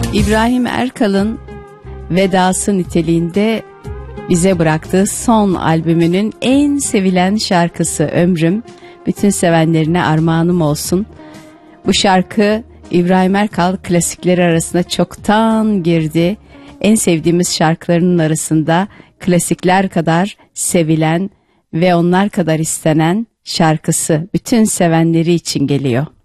İbrahim Erkal'ın vedası niteliğinde bize bıraktığı son albümünün en sevilen şarkısı Ömrüm. Bütün sevenlerine armağanım olsun. Bu şarkı İbrahim Erkal klasikleri arasında çoktan girdi. En sevdiğimiz şarkılarının arasında klasikler kadar sevilen ve onlar kadar istenen şarkısı bütün sevenleri için geliyor.